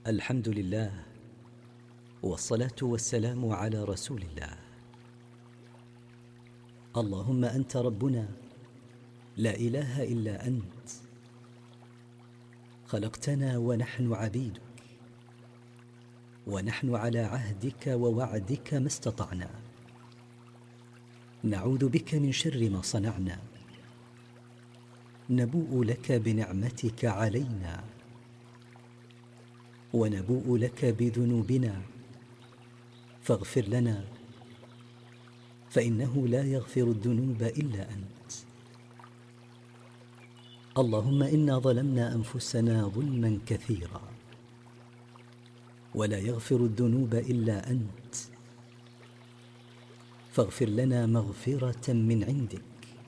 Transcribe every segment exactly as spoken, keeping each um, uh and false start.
الحمد لله، والصلاة والسلام على رسول الله. اللهم أنت ربنا، لا إله إلا أنت، خلقتنا ونحن عبيدك، ونحن على عهدك ووعدك ما استطعنا. نعوذ بك من شر ما صنعنا، نبوء لك بنعمتك علينا، ونبوء لك بذنوبنا، فاغفر لنا، فإنه لا يغفر الذنوب إلا أنت. اللهم إنا ظلمنا أنفسنا ظلما كثيرا، ولا يغفر الذنوب إلا أنت، فاغفر لنا مغفرة من عندك،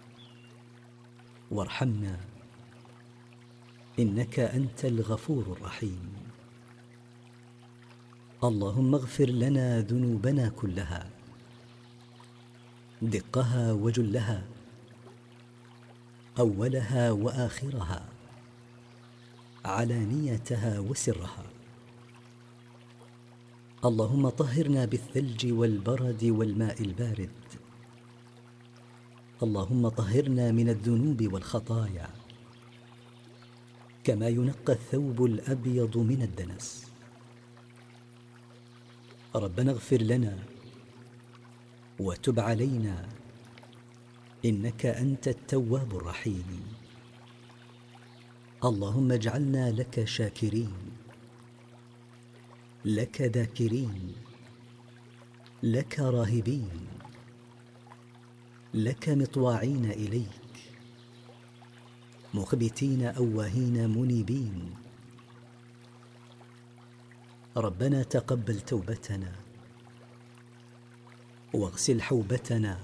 وارحمنا، إنك أنت الغفور الرحيم. اللهم اغفر لنا ذنوبنا كلها، دقها وجلها، أولها وآخرها، علانيتها وسرها. اللهم طهرنا بالثلج والبرد والماء البارد. اللهم طهرنا من الذنوب والخطايا كما ينقى الثوب الأبيض من الدنس. ربنا اغفر لنا وتب علينا، إنك أنت التواب الرحيم. اللهم اجعلنا لك شاكرين، لك ذاكرين، لك راهبين، لك مطواعين إليك، مخبتين أواهين منيبين. ربنا تقبل توبتنا، واغسل حوبتنا،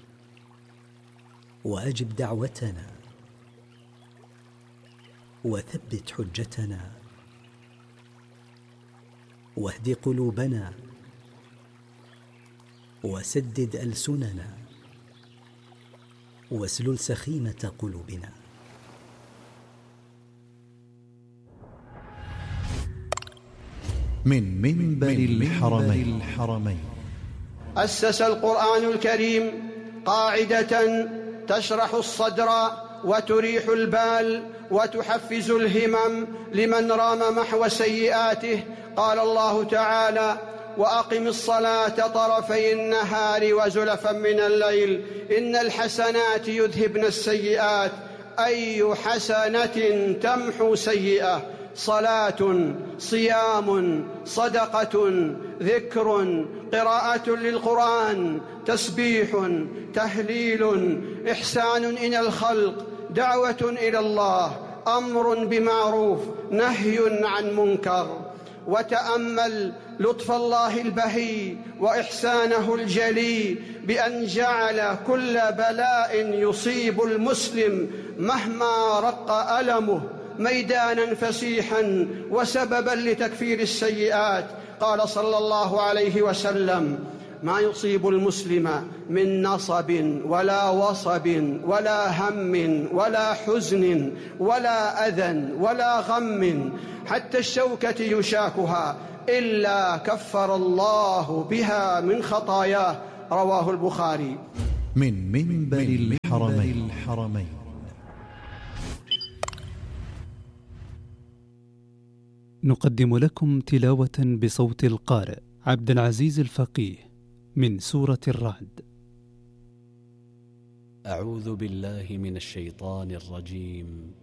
وأجب دعوتنا، وثبت حجتنا، واهد قلوبنا، وسدد ألسننا، واسلل سخيمة قلوبنا. من منبر الحرمين الحرمين أسس القرآن الكريم قاعدة تشرح الصدر وتريح البال وتحفز الهمم لمن رام محو سيئاته. قال الله تعالى: وأقم الصلاة طرفي النهار وزلفا من الليل إن الحسنات يذهبن السيئات. أي حسنة تمحو سيئة؟ صلاة، صيام، صدقة، ذكر، قراءة للقرآن، تسبيح، تهليل، إحسان إلى الخلق، دعوة إلى الله، أمر بمعروف، نهي عن منكر. وتأمل لطف الله البهي وإحسانه الجلي بأن جعل كل بلاء يصيب المسلم مهما رق ألمه ميدانا فسيحا وسببا لتكفير السيئات. قال صلى الله عليه وسلم: ما يصيب المسلم من نصب ولا وصب ولا هم ولا حزن ولا أذى ولا غم حتى الشوكة يشاكها إلا كفر الله بها من خطاياه. رواه البخاري. من منبر الحرمين الحرمين نقدم لكم تلاوة بصوت القارئ عبد العزيز الفقيه من سورة الرعد. أعوذ بالله من الشيطان الرجيم.